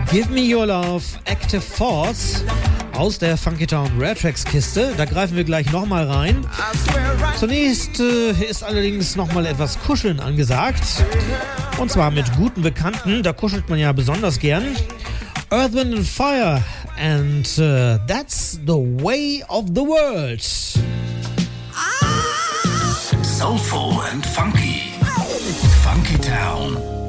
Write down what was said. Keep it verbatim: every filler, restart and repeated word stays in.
Give Me Your Love, Active Force aus der Funky Town Rare Tracks Kiste. Da greifen wir gleich nochmal rein. Zunächst äh, ist allerdings nochmal etwas Kuscheln angesagt. Und zwar mit guten Bekannten, da kuschelt man ja besonders gern. Earth, Wind and Fire and uh, That's the Way of the World. Soulful and funky. Funky Town.